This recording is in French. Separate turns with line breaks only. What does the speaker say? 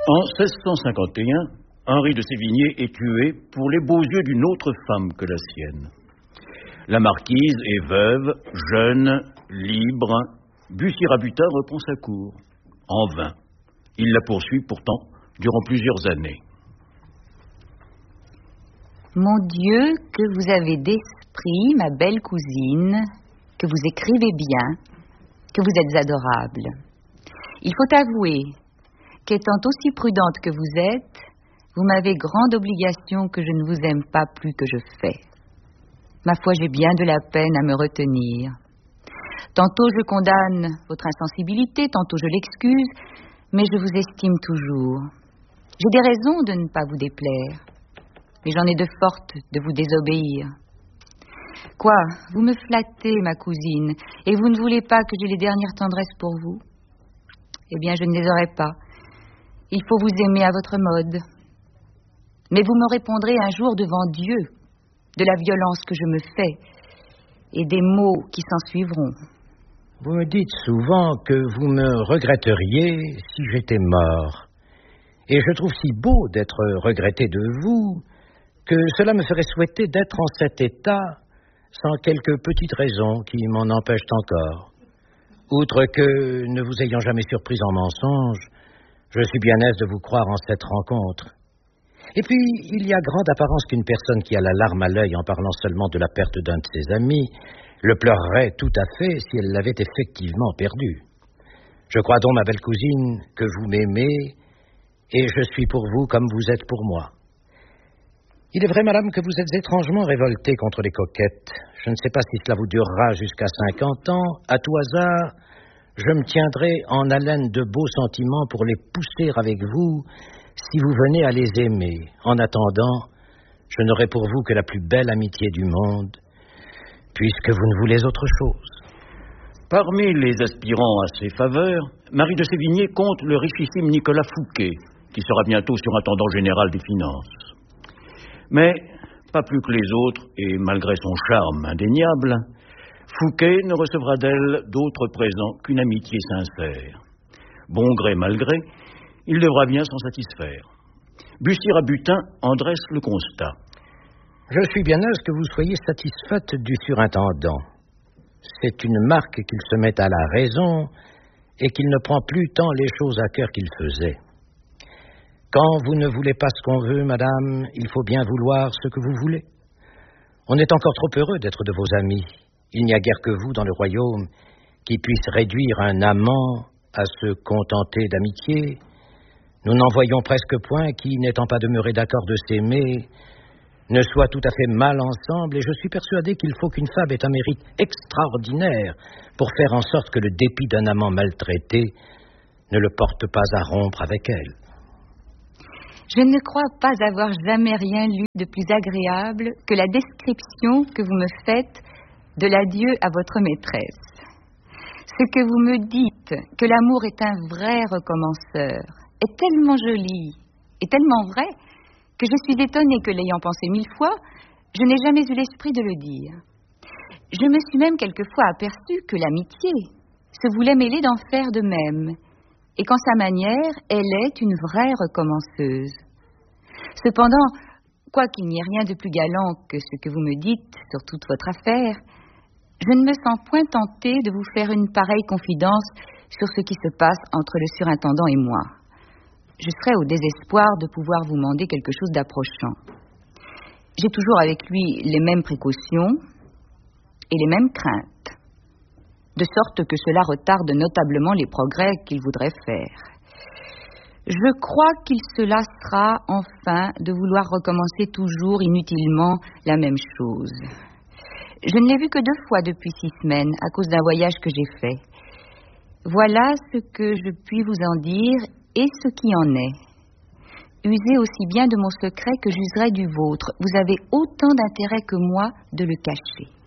En 1651, Henri de Sévigné est tué pour les beaux yeux d'une autre femme que la sienne. La marquise est veuve, jeune, libre. Bussy-Rabutin reprend sa cour. En vain. Il la poursuit pourtant durant plusieurs années.
Mon Dieu, que vous avez d'esprit, ma belle cousine, que vous écrivez bien, que vous êtes adorable. Il faut avouer qu'étant aussi prudente que vous êtes, vous m'avez grande obligation que je ne vous aime pas plus que je fais. Ma foi, j'ai bien de la peine à me retenir. Tantôt je condamne votre insensibilité, tantôt je l'excuse, mais je vous estime toujours. J'ai des raisons de ne pas vous déplaire, mais j'en ai de fortes de vous désobéir. Quoi, vous me flattez, ma cousine, et vous ne voulez pas que j'aie les dernières tendresses pour vous? Eh bien, je ne les aurai pas. Il faut vous aimer à votre mode. Mais vous me répondrez un jour devant Dieu de la violence que je me fais et des maux qui s'en suivront.
Vous me dites souvent que vous me regretteriez si j'étais mort. Et je trouve si beau d'être regretté de vous que cela me ferait souhaiter d'être en cet état sans quelques petites raisons qui m'en empêchent encore. Outre que, ne vous ayant jamais surpris en mensonge, je suis bien aise de vous croire en cette rencontre. Et puis, il y a grande apparence qu'une personne qui a la larme à l'œil en parlant seulement de la perte d'un de ses amis le pleurerait tout à fait si elle l'avait effectivement perdu. Je crois donc, ma belle cousine, que vous m'aimez, et je suis pour vous comme vous êtes pour moi. Il est vrai, madame, que vous êtes étrangement révoltée contre les coquettes. Je ne sais pas si cela vous durera jusqu'à 50 ans. À tout hasard, je me tiendrai en haleine de beaux sentiments pour les pousser avec vous si vous venez à les aimer. En attendant, je n'aurai pour vous que la plus belle amitié du monde, puisque vous ne voulez autre chose.
Parmi les aspirants à ses faveurs, Marie de Sévigné compte le richissime Nicolas Fouquet, qui sera bientôt surintendant général des finances. Mais, pas plus que les autres, et malgré son charme indéniable, Fouquet ne recevra d'elle d'autre présent qu'une amitié sincère. Bon gré mal gré, il devra bien s'en satisfaire. Bussy-Rabutin en dresse le constat.
Je suis bien aise que vous soyez satisfaite du surintendant. C'est une marque qu'il se met à la raison et qu'il ne prend plus tant les choses à cœur qu'il faisait. Quand vous ne voulez pas ce qu'on veut, madame, il faut bien vouloir ce que vous voulez. On est encore trop heureux d'être de vos amis. Il n'y a guère que vous dans le royaume qui puisse réduire un amant à se contenter d'amitié. Nous n'en voyons presque point qui, n'étant pas demeurés d'accord de s'aimer, ne soient tout à fait mal ensemble, et je suis persuadé qu'il faut qu'une femme ait un mérite extraordinaire pour faire en sorte que le dépit d'un amant maltraité ne le porte pas à rompre avec elle.
Je ne crois pas avoir jamais rien lu de plus agréable que la description que vous me faites de l'adieu à votre maîtresse. Ce que vous me dites, que l'amour est un vrai recommenceur, est tellement joli et tellement vrai que je suis étonnée que, l'ayant pensé 1000 fois, je n'ai jamais eu l'esprit de le dire. Je me suis même quelquefois aperçue que l'amitié se voulait mêler d'en faire de même, et qu'en sa manière, elle est une vraie recommenceuse. Cependant, quoiqu'il n'y ait rien de plus galant que ce que vous me dites sur toute votre affaire, je ne me sens point tentée de vous faire une pareille confidence sur ce qui se passe entre le surintendant et moi. Je serais au désespoir de pouvoir vous demander quelque chose d'approchant. J'ai toujours avec lui les mêmes précautions et les mêmes craintes, de sorte que cela retarde notablement les progrès qu'il voudrait faire. Je crois qu'il se lassera enfin de vouloir recommencer toujours inutilement la même chose. Je ne l'ai vu que 2 fois depuis 6 semaines à cause d'un voyage que j'ai fait. Voilà ce que je puis vous en dire et ce qui en est. Usez aussi bien de mon secret que j'userai du vôtre. Vous avez autant d'intérêt que moi de le cacher.